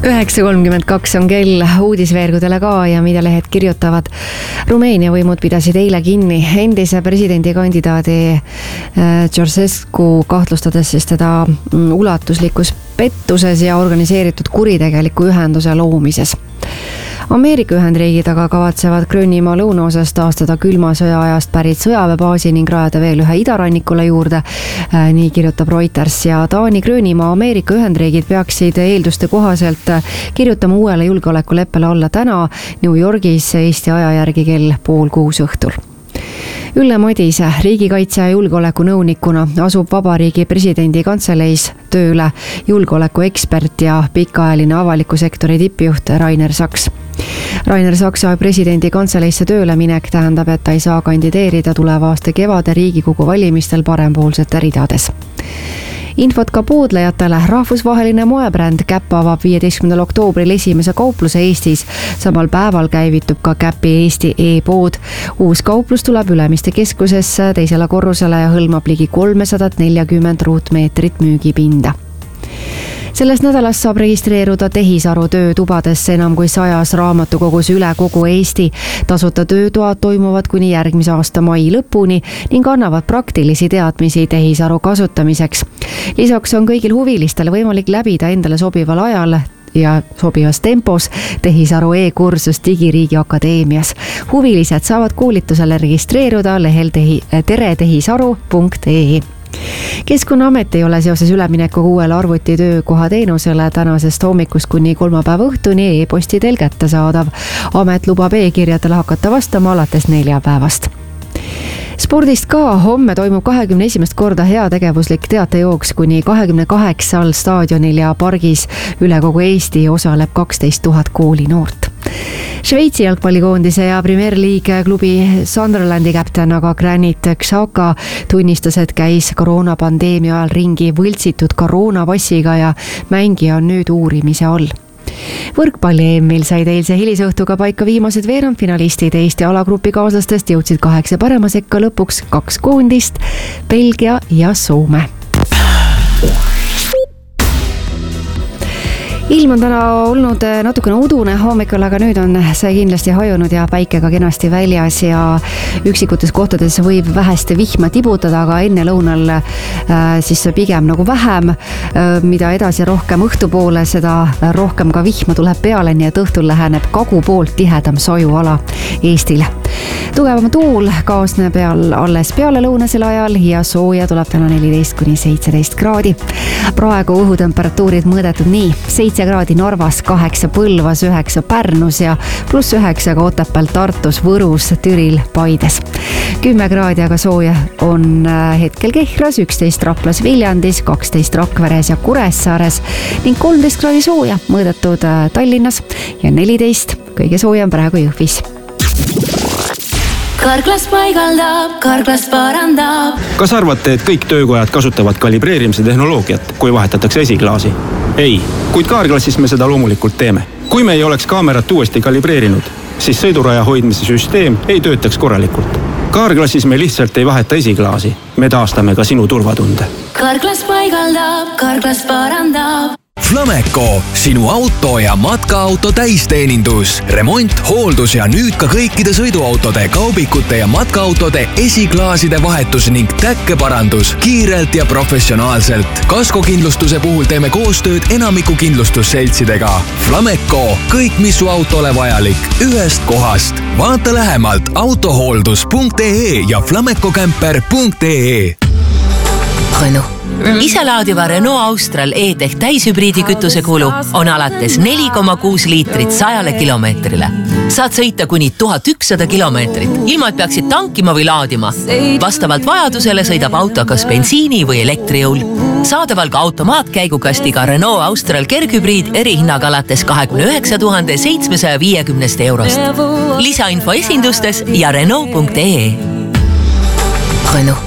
9:32 on kell, uudisveergudele ka ja mida lehed kirjutavad. Rumeenia võimud pidasid eile kinni endise presidendikandidaadi Ceausescu kahtlustades siis teda ulatuslikus pettuses ja organiseeritud kuritegeliku ühenduse loomises. Ameerika Ühendriigid aga kavatsevad Gröönimaa lõunaosas taastada külma sõja ajast pärit sõjaväebaasi ning rajada veel ühe idarannikule juurde, nii kirjutab Reuters. Ja Taani, Gröönimaa, Ameerika Ühendriigid peaksid eelduste kohaselt kirjutama uuele julgeolekuleppele alla täna New Yorgis Eesti aja järgi kell 5:30 õhtul. Ülle Madise riigikaitse ja julgeoleku nõunikuna asub Vabariigi presidendi kantseleis tööle julgeolekuekspert ja pikaajaline avaliku sektori tippjuht Rainer Saks. Rainer Saksa presidendi kantseleisse tööle minek tähendab, et ta ei saa kandideerida tuleva aasta kevade Riigikogu valimistel parempoolsete ridades. Infot ka poodlejatele. Rahvusvaheline moebränd Käpp avab 15. oktoobril esimese kaupluse Eestis. Samal päeval käivitub ka Käppi Eesti e-pood. Uus kauplus tuleb Ülemiste keskusesse teisele korrusele ja hõlmab ligi 340 ruutmeetrit müügipinda. Sellest nädalast saab registreeruda tehisaru töötubadesse enam kui 100 raamatukogus üle kogu Eesti. Tasuta töötoad toimuvad kuni järgmise aasta mai lõpuni ning annavad praktilisi teadmisi tehisaru kasutamiseks. Lisaks on kõigil huvilistel võimalik läbida endale sobival ajal ja sobivas tempos tehisaru e-kursus Digiriigi Akadeemias. Huvilised saavad koolitusele registreeruda lehel teretehisaru.ee. Keskkonnaamet ei ole seoses üleminekuga uuele arvuti töökoha teenusele tänasest hommikust kuni kolmapäeva õhtuni e-posti teel kättesaadav. Amet lubab e-kirjadele hakata vastama alates neljapäevast. Spordist ka. Homme toimub 21. korda heategevuslik teatejooks kuni 28 staadionil ja pargis üle kogu Eesti osaleb 12 000 koolinoort. Šveitsi jalgpallikoondise ja Premier League klubi Sunderlandi kapten aga Granit Xhaka tunnistas, et käis koroonapandeemia ajal ringi võltsitud koroonapassiga ja mängija on nüüd uurimise all. Võrkpalli EM-il said eilse hilisõhtuga paika viimased veerandfinalistid. Eesti alagrupi kaaslastest jõudsid 8 parema sekka lõpuks 2 koondist, Belgia ja Soome. Ilm on täna olnud natukene udune hommikul, aga nüüd on see kindlasti hajunud ja päike ka kenasti väljas ja üksikutes kohtades võib väheste vihma tibutada, aga enne lõunal siis pigem nagu vähem. Mida edasi rohkem õhtupoole, seda rohkem ka vihma tuleb peale, nii et õhtul läheneb kagu poolt tihedam sajuala Eestile. Tugevam tuul kaasneb alles peale lõunasel ajal ja sooja tuleb täna 14–17 kraadi. Praegu õhutemperatuurid mõõdetud nii: 7 kraadi Narvas, 8 Põlvas, 9 Pärnus ja +9 ka Otepääl, Tartus, Võrus, Türil, Paides. 10 kraadi aga sooja on hetkel Kehras, 11 Raplas, Viljandis, 12 Rakveres ja Kuressaares ning 13 kraadi sooja mõõdetud Tallinnas ja 14 kõige soojam praegu Jõhvis. Karklas paigaldab, Karklas parandab. Kas arvate, et kõik töökojad kasutavad kalibreerimise tehnoloogiat, kui vahetatakse esiklaasi? Ei, kuid Karklassis me seda loomulikult teeme. Kui me ei oleks kaamerat uuesti kalibreerinud, siis sõiduraja hoidmise süsteem ei töötaks korralikult. Karklassis me lihtsalt ei vaheta esiklaasi. Me taastame ka sinu turvatunde. Karklas paigaldab, Karklas parandab. Flameco, sinu auto ja matkaauto täisteenindus, remont, hooldus ja nüüd ka kõikide sõiduautode, kaubikute ja matkaautode esiklaaside vahetus ning täkkeparandus kiirelt ja professionaalselt. Kaskokindlustuse puhul teeme koostööd enamiku kindlustusseltsidega. Flameco, kõik mis su autole vajalik, ühest kohast. Vaata lähemalt autohooldus.ee ja flamecocamper.ee. Renault. Iselaadiva Renault Austral E-Tech täishübriidi kütusekulu on alates 4,6 liitrit 100 kilomeetrile. Saad sõita kuni 1100 kilomeetrit, ilma et peaksid tankima või laadima. Vastavalt vajadusele sõidab auto kas bensiini või elektrijõul. Saadaval ka automaatkäigukastiga Renault Austral kerghübriid erihinnaga alates 29 750 eurost. Lisainfo esindustes ja Renault.ee. Renault.